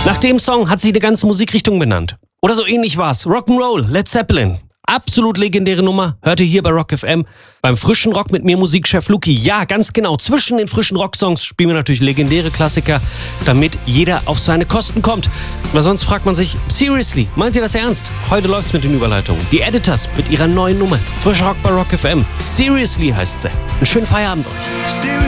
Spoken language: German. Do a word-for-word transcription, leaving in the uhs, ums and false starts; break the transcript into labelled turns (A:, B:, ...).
A: Nach dem Song hat sich die ganze Musikrichtung benannt. Oder so ähnlich war's. Rock'n'Roll, Led Zeppelin. Absolut legendäre Nummer. Hört ihr hier bei Rock F M. Beim frischen Rock mit mir, Musikchef Luki. Ja, ganz genau. Zwischen den frischen Rocksongs spielen wir natürlich legendäre Klassiker, damit jeder auf seine Kosten kommt. Weil sonst fragt man sich, seriously, meint ihr das ernst? Heute läuft's mit den Überleitungen. Die Editors mit ihrer neuen Nummer. Frischer Rock bei Rock F M. Seriously heißt sie. Einen schönen Feierabend euch.